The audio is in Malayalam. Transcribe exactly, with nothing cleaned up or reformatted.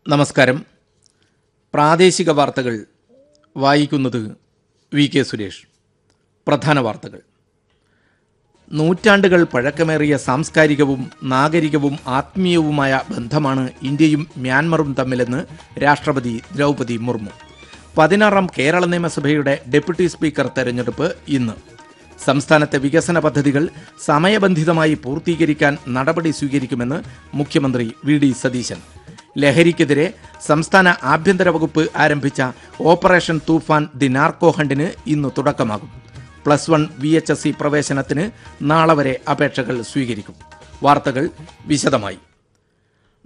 നമസ്കാരം. പ്രാദേശിക വാർത്തകൾ വായിക്കുന്നത് വി കെ സുരേഷ്. പ്രധാന വാർത്തകൾ. നൂറ്റാണ്ടുകൾ പഴക്കമേറിയ സാംസ്കാരികവും നാഗരികവും ആത്മീയവുമായ ബന്ധമാണ് ഇന്ത്യയും മ്യാൻമറും തമ്മിലെന്ന് രാഷ്ട്രപതി ദ്രൗപദി മുർമു. പതിനാറാം കേരള നിയമസഭയുടെ ഡെപ്യൂട്ടി സ്പീക്കർ തെരഞ്ഞെടുപ്പ് ഇന്ന്. സംസ്ഥാനത്തെ വികസന പദ്ധതികൾ സമയബന്ധിതമായി പൂർത്തീകരിക്കാൻ നടപടി സ്വീകരിക്കുമെന്ന് മുഖ്യമന്ത്രി വി ഡി സതീശൻ. ലഹരിക്കെതിരെ സംസ്ഥാന ആഭ്യന്തര വകുപ്പ് ആരംഭിച്ച ഓപ്പറേഷൻ തൂഫാൻ ദി നാർക്കോ ഹണ്ടിന് ഇന്ന് തുടക്കമാകും. Plus one V H S C പ്രവേശനത്തിന് നാളെ വരെ അപേക്ഷകൾ സ്വീകരിക്കും. വാർത്തകൾ വിശദമായി.